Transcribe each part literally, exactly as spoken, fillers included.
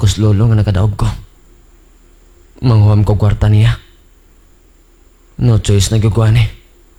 kus lolo nga nakadaog ko. Manghuam ko kwarta niya. No choice na gagawin eh.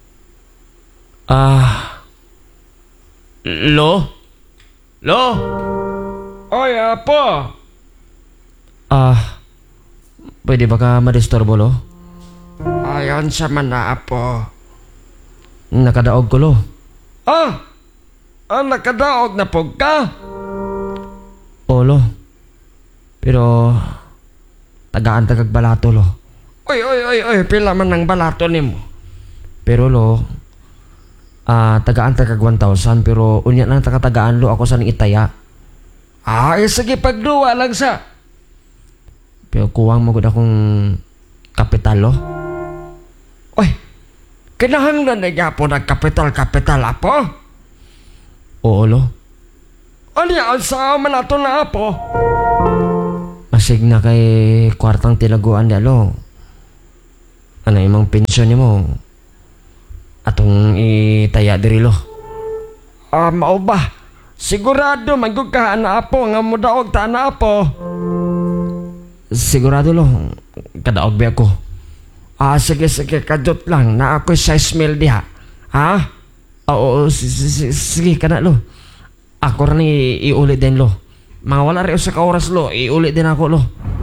Ah... Lo? Lo? Oy, apo! Ah... Pwede ba ka madisturbo, lo? Ayon sa mana, apo. Nakadaog ko, lo. Ah! Ah, nakadaog na po ka? Oo, lo. Pero... Tagaan tagag balato, lo. Oy, oy, oy, oy, pila man ang balato ni mo. Pero, lo... Ah, tagaan tagag one thousand pero unya na takatagaan, lo, ako sa ning itaya. Ah, eh, sige, pagduwa lang sa... Pero kuwang mo gud akong kapital, lo. Oy, kinahanglan na niya po ng kapital-kapital, apo? Oo, lo. Ano yan sa manato na, apo? Masig na kay kwartang tinaguan niya, lo. Ano imong pensyon niya mo? Atong itaya diri, lo. Ah, mao ba? Sigurado, magug ka na, apo, nga mudaog ta na, apo. Sigurado, lo. Kadaog ba ako? Ah, sige, sige, kadot lang na ako'y size mil diha. Ha? Oo, sige ka na, lo. Ako rin i- iulit din, lo. Mga wala rin sa ka oras, lo. Iulit din ako, lo.